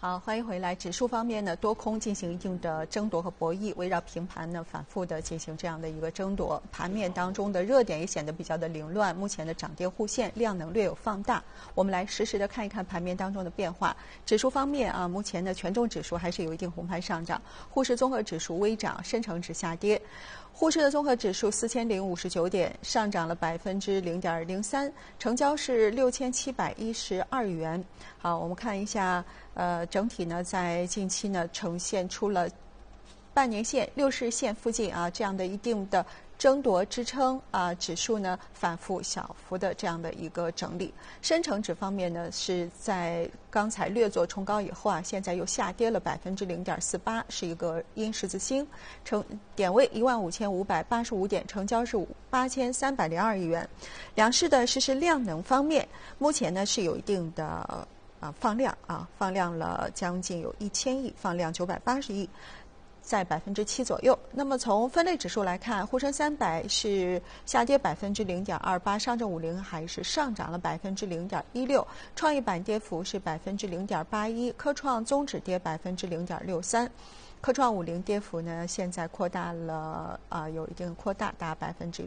好，欢迎回来。指数方面呢，多空进行一定的争夺和博弈，围绕平盘呢反复的进行这样的一个争夺。盘面当中的热点也显得比较的凌乱，目前的涨跌互现，量能略有放大。我们来实时的看一看盘面当中的变化。指数方面啊，目前的权重指数还是有一定红盘上涨，沪市综合指数微涨，深成指下跌。沪市的综合指数4059点，上涨了0.03%，成交是6712亿元。好，我们看一下，整体呢在近期呢呈现出了半年线、60日线附近啊这样的一定的争夺支撑啊，指数呢反复小幅的这样的一个整理。深成指方面呢是在刚才略作冲高以后啊，现在又下跌了0.48%，是一个阴十字星，点位15585点，成交是8302亿元。两市的实时量能方面，目前呢是有一定的放量啊，放量了将近有1000亿，放量980亿。在7%左右。那么从分类指数来看，沪深300是下跌0.28%，上证50还是上涨了0.16%，创业板跌幅是0.81%，科创综指跌0.63%。科创50跌幅呢，现在扩大了有一定扩大，达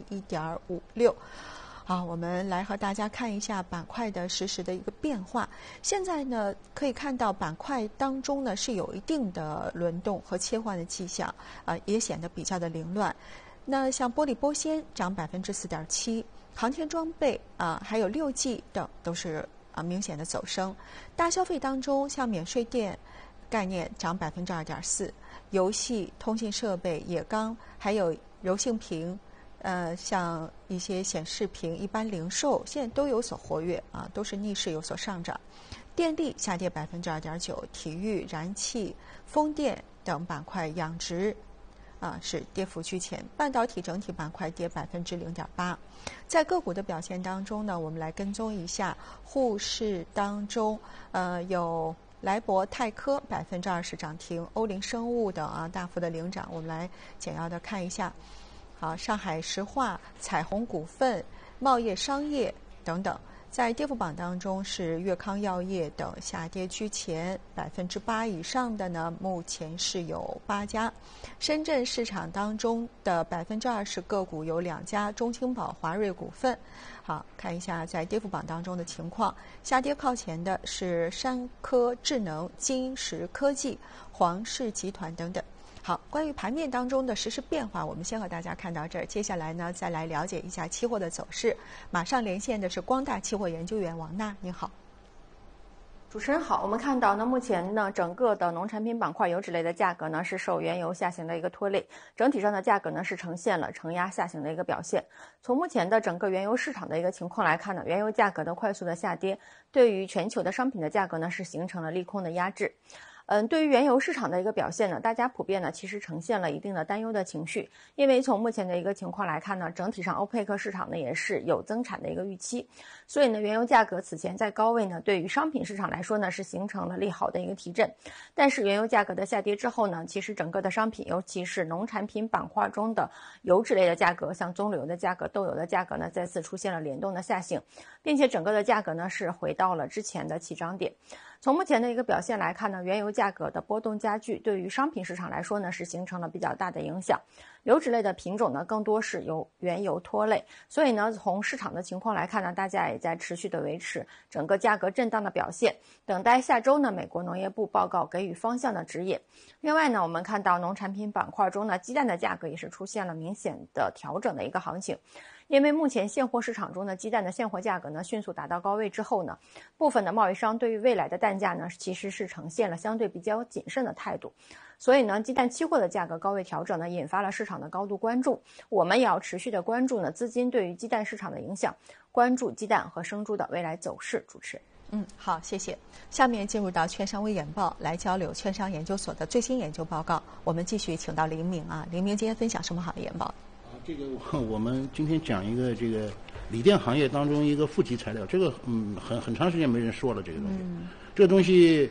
1.56%。好，我们来和大家看一下板块的实时的一个变化。现在呢，可以看到板块当中呢是有一定的轮动和切换的迹象，也显得比较的凌乱。那像玻璃玻纤涨4.7%，航天装备还有6G 等都是明显的走升。大消费当中，像免税店概念涨2.4%，游戏、通信设备、冶钢还有柔性屏。像一些显示屏、一般零售现在都有所活跃啊，都是逆势有所上涨。电力下跌2.9%，体育、燃气、风电等板块养殖是跌幅居前。半导体整体板块跌0.8%。在个股的表现当中呢，我们来跟踪一下沪市当中有莱博泰科20%涨停，欧林生物等大幅的领涨。我们来简要的看一下。好，上海石化、彩虹股份、茂业商业等等，在跌幅榜当中是粤康药业等下跌居前，8%以上的呢，目前是有8家。深圳市场当中的20%个股有2家，中青宝、华瑞股份。好，看一下在跌幅榜当中的情况，下跌靠前的是山科智能、金石科技、黄氏集团等等。好，关于盘面当中的实时变化，我们先和大家看到这儿。接下来呢，再来了解一下期货的走势。马上连线的是光大期货研究员王娜，您好。 主持人好，我们看到呢，目前呢，整个的农产品板块油脂类的价格呢是受原油下行的一个拖累，整体上的价格呢是呈现了承压下行的一个表现。从目前的整个原油市场的一个情况来看呢，原油价格的快速的下跌，对于全球的商品的价格呢是形成了利空的压制。对于原油市场的一个表现呢，大家普遍呢其实呈现了一定的担忧的情绪，因为从目前的一个情况来看呢，整体上欧佩克市场呢也是有增产的一个预期，所以呢原油价格此前在高位呢，对于商品市场来说呢是形成了利好的一个提振。但是原油价格的下跌之后呢，其实整个的商品，尤其是农产品板块中的油脂类的价格，像棕榈油的价格、豆油的价格呢再次出现了联动的下行，并且整个的价格呢是回到了之前的起涨点。从目前的一个表现来看呢，原油价格的波动加剧，对于商品市场来说呢是形成了比较大的影响。油脂类的品种呢更多是由原油拖累，所以呢从市场的情况来看呢，大家也在持续的维持整个价格震荡的表现，等待下周呢美国农业部报告给予方向的指引。另外呢，我们看到农产品板块中呢，鸡蛋的价格也是出现了明显的调整的一个行情。因为目前现货市场中的鸡蛋的现货价格呢迅速达到高位之后呢，部分的贸易商对于未来的蛋价呢其实是呈现了相对比较谨慎的态度，所以呢鸡蛋期货的价格高位调整呢引发了市场的高度关注。我们也要持续的关注呢资金对于鸡蛋市场的影响，关注鸡蛋和生猪的未来走势。主持人好，谢谢。下面进入到券商微研报，来交流券商研究所的最新研究报告。我们继续请到林明林明今天分享什么好的研报？ 这个我们今天讲一个这个锂电行业当中一个负极材料，这个很长时间没人说了这个东西。这个东西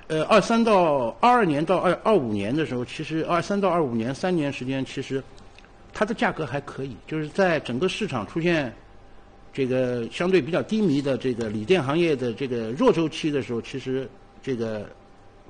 22年到25年的时候，其实23到25年3年时间，其实它的价格还可以，就是在整个市场出现这个相对比较低迷的这个锂电行业的这个弱周期的时候，其实这个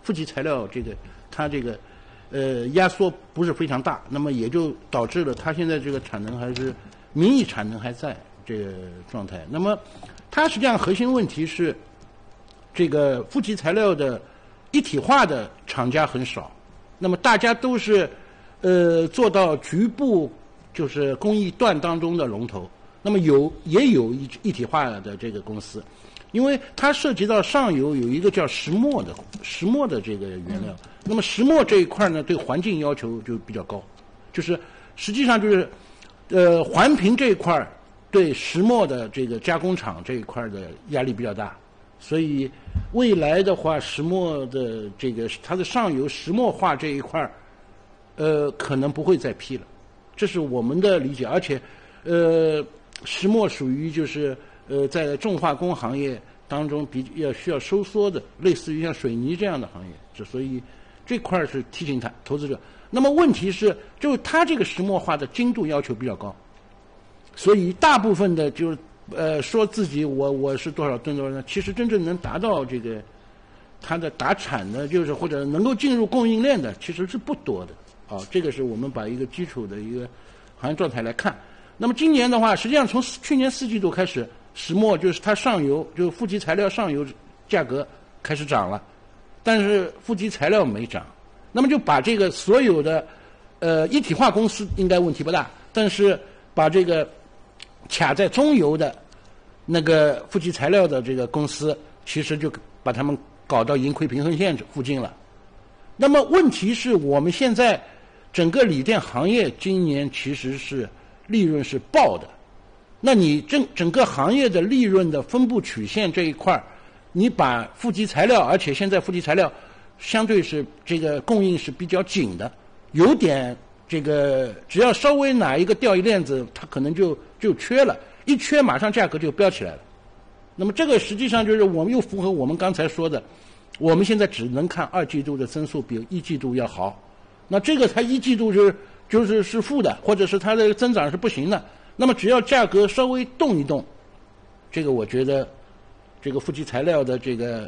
负极材料它压缩不是非常大，那么也就导致了它现在这个产能还是名义产能还在这个状态。那么它实际上核心问题是这个负极材料的一体化的厂家很少，那么大家都是做到局部就是工艺段当中的龙头，那么也有一体化的这个公司。因为它涉及到上游有一个叫石墨的这个原料，那么石墨这一块呢，对环境要求就比较高，就是实际上就是环评这一块对石墨的这个加工厂这一块的压力比较大，所以未来的话，石墨的这个它的上游石墨化这一块可能不会再批了，这是我们的理解。而且石墨属于就是在重化工行业当中需要收缩的，类似于像水泥这样的行业，所以这块是提醒投资者。那么问题是，就它这个石墨化的精度要求比较高，所以大部分的就是说自己我是多少吨多少吨，其实真正能达到这个它的达产的，就是或者能够进入供应链的，其实是不多的啊。这个是我们把一个基础的一个行业状态来看。那么今年的话，实际上从去年4季度开始，石墨就是它上游就是负极材料上游价格开始涨了，但是负极材料没涨，那么就把这个所有的一体化公司应该问题不大，但是把这个卡在中游的那个负极材料的这个公司，其实就把他们搞到盈亏平衡线附近了。那么问题是我们现在整个锂电行业今年其实是利润是爆的，那你整个行业的利润的分布曲线这一块，你把负极材料，而且现在负极材料相对是这个供应是比较紧的，有点这个只要稍微哪一个掉一链子，它可能就缺了，一缺马上价格就飙起来了。那么这个实际上就是我们又符合我们刚才说的，我们现在只能看2季度的增速比1季度要好，那这个它1季度就是负的，或者是它的增长是不行的，那么只要价格稍微动一动，这个我觉得这个负极材料的这个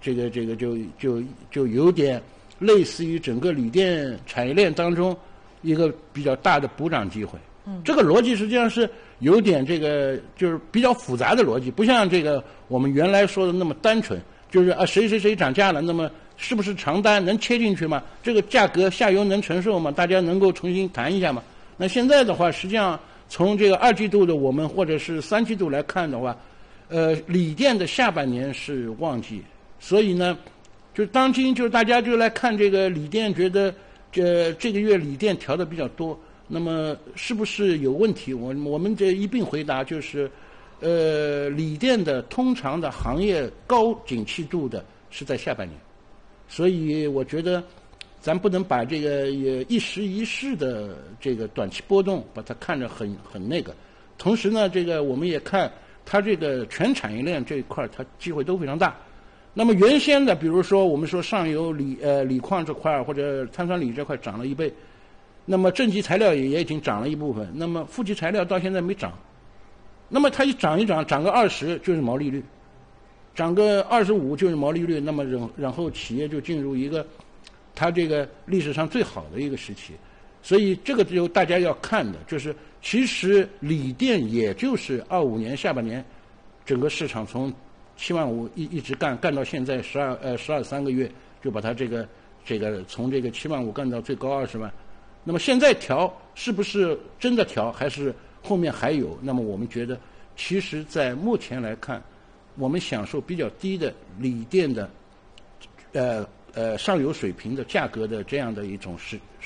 就有点类似于整个锂电产业链当中一个比较大的补涨机会。这个逻辑实际上是有点这个就是比较复杂的逻辑，不像这个我们原来说的那么单纯，就是谁涨价了，那么是不是长单能切进去吗？这个价格下游能承受吗？大家能够重新谈一下吗？那现在的话，实际上从这个2季度的我们或者是3季度来看的话，锂电的下半年是旺季，所以呢，就是当今就是大家就来看这个锂电，觉得这个月锂电调的比较多，那么是不是有问题？我们这一并回答就是，锂电的通常的行业高景气度的是在下半年，所以我觉得咱不能把这个也一时一事的这个短期波动把它看着很那个。同时呢，这个我们也看它这个全产业链这一块，它机会都非常大。那么原先的，比如说我们说上游锂矿这块或者碳酸锂这块涨了1倍，那么正极材料也已经涨了一部分，那么负极材料到现在没涨，那么它一涨涨个20就是毛利率，涨个25就是毛利率，那么然后企业就进入一个它这个历史上最好的一个时期。所以这个就大家要看的就是其实锂电也就是25年下半年整个市场从75000一直干到现在12.3个月，就把它这个从这个75000干到最高20万。那么现在调是不是真的调，还是后面还有？那么我们觉得其实在目前来看，我们享受比较低的锂电的上游水平的价格的这样的一种